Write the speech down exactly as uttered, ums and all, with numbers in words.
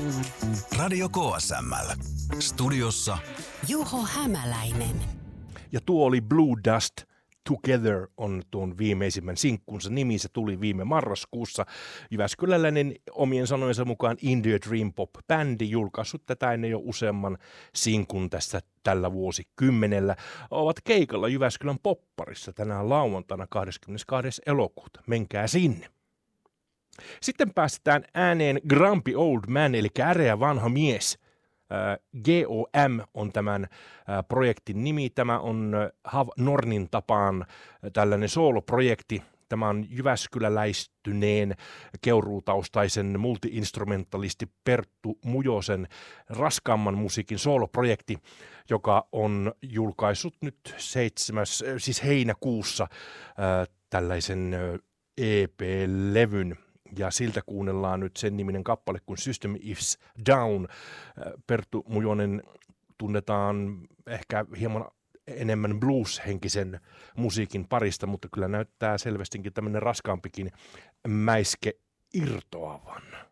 Radio K S M L. Studiossa Juho Hämäläinen. Ja tuo oli Blue Dust Together on tuon viimeisimmän sinkkunsa nimi. Se tuli viime marraskuussa. Jyväskyläläinen omien sanojensa mukaan Indie Dream Pop-bändi julkaissut tätä ennen jo useamman sinkun tässä tällä vuosikymmenellä. Ovat keikalla Jyväskylän Popparissa tänään lauantaina kahdeskymmenestoinen elokuuta. Menkää sinne. Sitten päästetään ääneen Grumpy Old Man, eli äreä vanha mies. G O M on tämän projektin nimi. Tämä on Hav Nornin tapaan tällainen sooloprojekti. Tämä on jyväskyläläistyneen keuruutaustaisen multi-instrumentalisti Perttu Mujosen raskaamman musiikin sooloprojekti, joka on julkaissut nyt seitsemäs, siis heinäkuussa äh, tällaisen E P-levyn. Ja siltä kuunnellaan nyt sen niminen kappale kuin System is Down. Perttu Mujonen tunnetaan ehkä hieman enemmän blues-henkisen musiikin parista, mutta kyllä näyttää selvästikin tämmöinen raskaampikin mäiske irtoavan.